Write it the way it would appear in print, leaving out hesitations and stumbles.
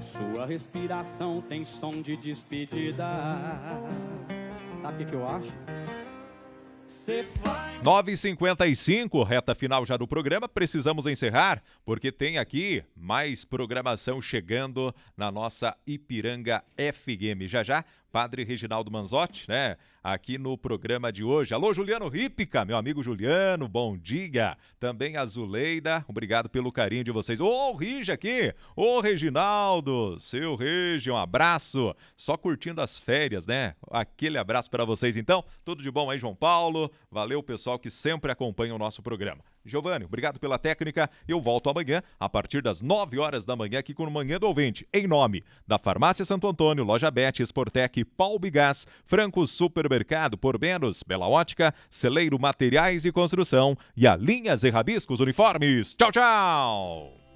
Sua respiração tem som de despedida. Sabe o que eu acho? Cê vai... 9h55, reta final já do programa. Precisamos encerrar, porque tem aqui mais programação chegando na nossa Ipiranga FM. Já já, Padre Reginaldo Manzotti, né? Aqui no programa de hoje. Alô, Juliano Rípica, meu amigo Juliano, bom dia. Também a Zuleida, obrigado pelo carinho de vocês. Ô, Rigi aqui, ô, Reginaldo, seu Regi, um abraço. Só curtindo as férias, né? Aquele abraço para vocês, então. Tudo de bom aí, João Paulo. Valeu, pessoal que sempre acompanha o nosso programa. Giovanni, obrigado pela técnica. Eu volto amanhã, a partir das 9 horas da manhã, aqui com o Manhã do Ouvinte, em nome da Farmácia Santo Antônio, Loja Bet, Sportec, Palbigás, Franco Supermercado, Por Menos, Bela Ótica, Celeiro Materiais e Construção e a Linhas e Rabiscos Uniformes. Tchau, tchau!